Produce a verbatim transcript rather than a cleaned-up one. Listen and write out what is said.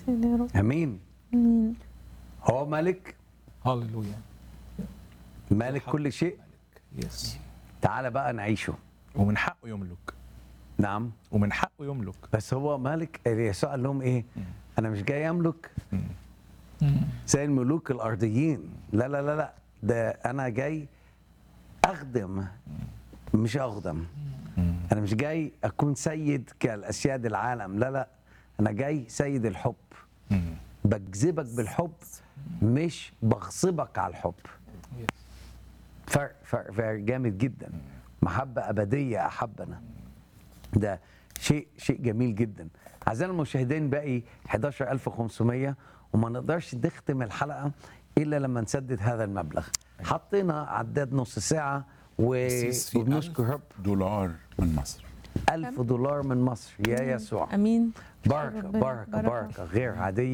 سيدي يا رب. امين. امين. هو ملك، هللويا. مالك كل شيء. يس. تعال بقى نعيشه. ومن حقه يملك. نعم، ومن حقه يملك. بس هو مالك. يسوع قال لهم ايه؟ انا مش جاي املك زي الملوك الارضيين، لا لا لا لا، ده انا جاي اخدم مش اخدم. انا مش جاي اكون سيد كالاسياد العالم، لا لا، انا جاي سيد الحب. بجذبك بالحب مش بغصبك على الحب. فرق فرق فرق جامد جدا. محبة أبدية أحبنا، ده شيء شيء جميل جدا. أعزائنا المشاهدين، باقي احد عشر ألف وخمسمية وما نقدرش نختم الحلقة إلا لما نسدد هذا المبلغ. حطينا عداد نص ساعة و... وبنشكر رب. دولار من مصر. ألف دولار من مصر يا يسوع. امين. بركة بركة بركة غير عادية.